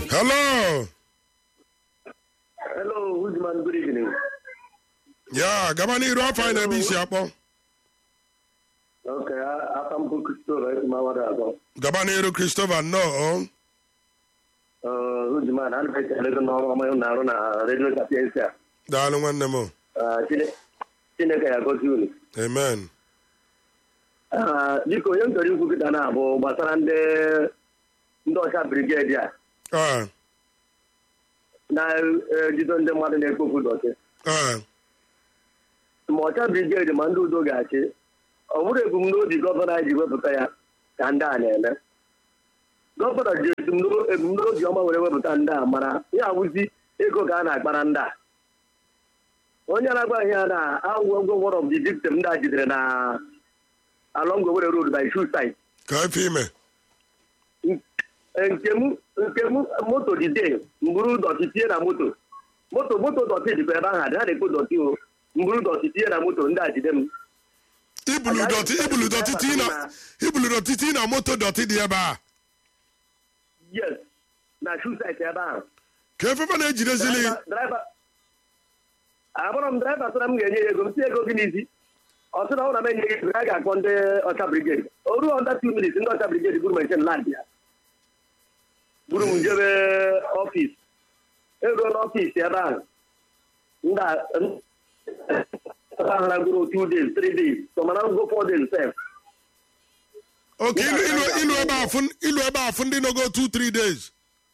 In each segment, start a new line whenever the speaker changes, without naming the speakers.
Hello.
Hello, Uzman, good evening.
Yeah, Gabani Rafa na BC Apo.
Okay, I come to Christopher, Mawada.
Gabani Christopher, no.
Uzman, I'm going to know my own radio Capienza.
Darling one nemo.
Chineka go to.
Amen.
Diko yung tori ku kita na bo basarande ndosha brigade ya. Na jidonde mmadụ na-ekpofu dọtị. Ma ọcha brigade ma ndị udo ga-achị ọ bụrụ ebumnobi gọvanọ anyị ji wepụta ya ka ndị a na-eme. Gọvanọ ji ebumnobi ọma were wepụta ndị a mara ya awụzi ego ka a na-akpara ndị a. Onye na-agba ihe a na-awụ one of the victim ndị a jidere na along the road by shoe side.
Ka ife ime.
Nke m moto dide mburu dọtị tie na moto dọtị dịkwa ebe ahụ ha na-ekpo dọtị o mburu dọtị tie na moto ndị a jide m.
Ibulu dọtị tie na moto dọtị dị ebe a.
Yes, na shoe side ebe ahụ.
Ka efefe na-ejidezili.
Abụrụ m draiva sịra m ga-enye ya ego m si ego gị n'isi. Ọ sị na ọ na m enye ya ego a ga-akpọ ndị ọcha brigade. O ruo under 2 minutes ndị ọcha brigade buru mechin land ya. Buru m jebe ọfịs. Eruo n'ọfịs ebe ahụ. Ndị ahụ na-agụrụ 2 days, 3 days. So mana go 4 days sef.
Okay, ilu ebe afụ ndị nogo 2-3 days.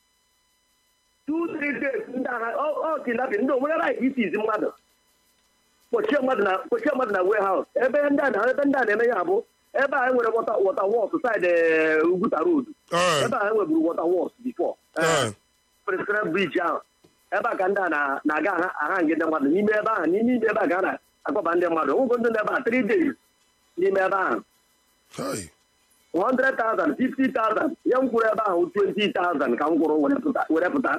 2-3 days ndị agha kidnapping ndị onwere right isi izi mmadụ. Kpochie mmadụ na warehouse. Ebe ndị a na-eme ya bụ ebe a nwere water walls side Uguta road. Ebe a nweburu water walls before. Prescribed bridge ahụ. Ebe a ka ndị a na-aga agha ngị ndị mmadụ n'ime ebe ahụ n'ime ebe a ka a na-akpọba ndị mmadụ. Ụgwọ ndị ebe a 3 days n'ime ebe ahụ. 100,000, 50,000. Ya m kwuru ebe ahụ 20,000 ka m kwuru were pụta.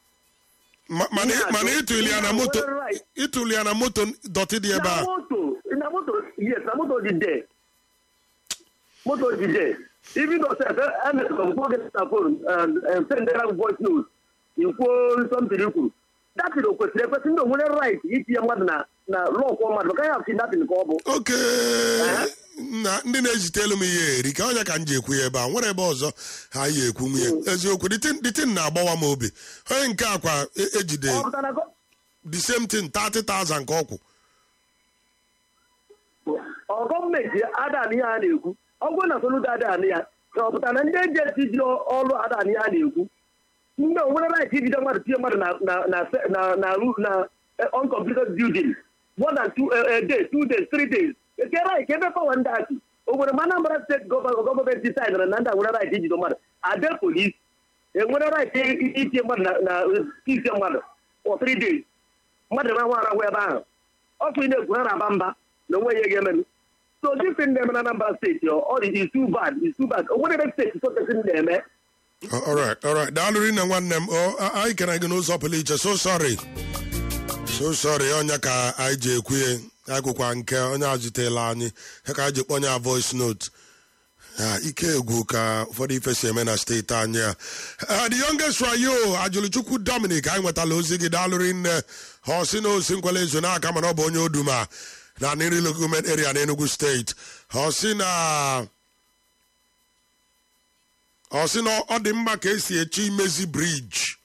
Mana ịtụli ya na moto dọtị dị ebe a.
Na moto dị there. Moto dị there. Even though na phone and send them voice note, you call something you could. That is the question. The person don't want right. If you want na law for mad, can you have seen that in the Kobo?
Okay. Na ndị na-ejitelu m ihe eri ka onye ka m ji ekwu ya ebe a nwere ebe ọzọ ha yi ekwu m ya eziokwu dịtin na-agbawa m obi onye nke akwa ejide the same thing 30,000 ka ọkwụ
gọọmenti adani ya na-ekwu ọgwụ na soludo adani ya ka ọ pụtara na ndị ejenti ji ọrụ adani ya na-ekwu ndị onwere right ijide mmadụ tinye mmadụ na uncompleted building more than 2 days 3 days. Right, ebe for ndị achị o nwere Anambra steeti gọọmenti decide na ndị a nwere right ijide mmadụ ade police enwere right itinye mmadụ na isi mmadụ for 3 days mmadụ na-ahụ ebe ahụ ọkụ ị na-ekwu ha na-aba mba na onwe ihe ga-emenụ so this thing na-eme na Anambra steeti is too bad o nwere ebe steeti sotesi na-eme.
All right daalụ na nwanne m anyị kere gị n'ụzọ pụrụ iche so sorry onye ka anyị ji ekwu ya akwụkwa nke onye ajitela anyị ka anyị ji kpọnye a voice note ike egwu ka ụfọdụ ife si eme na steeti anyị a the youngest wayo Ajụlụchukwu Dominic anyị nwetala ozi gị daalụrị nne ha si na osi nkwele ezo n'aka mana ọ bụ onye Oduma na Nri Local Area na Enugu steeti ha si na ọ dị mma ka esi echi imezi briji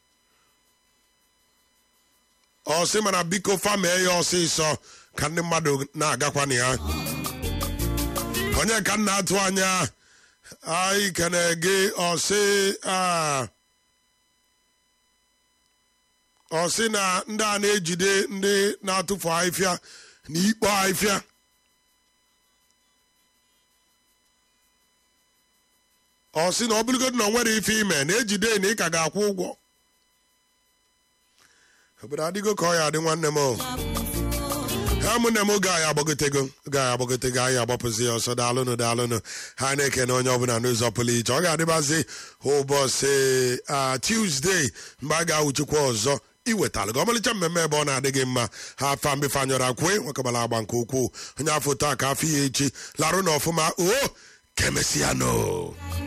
ọ sị mana biko fa mee ya ọsịsọ ka ndị mmadụ na-agakwa na ya onye ka m na-atụ anya anyị kene gị ọsị na ndị a na-ejide ndị na-atụfu ahịfịa na ikpo ahịfịa ọsị na ọ bụrụgodị na ọ nwere ife ime na-ejide na ị ka ga-akwụ ụgwọ obodo adịgo ka ọ ya adị nwanne m ha ụmụnne m oge anyị agbagotego anyị agbapụzi ya ọsọ daalụnụ ha na-ekene onye ọbụla n'ụzọ pụrụ iche ọ ga-adịbazi ụbọchị Tuesday mgbe a ga-awụchikwa ọzọ iwetalụ gị ọmalịcha mmemme ebe ọ na-adịghị mma ha afa mbifanyọrọ akwe nwekabala agba nke ukwuu onye afọ taa ka afọ ya echi larụ na ọfụma kemesiano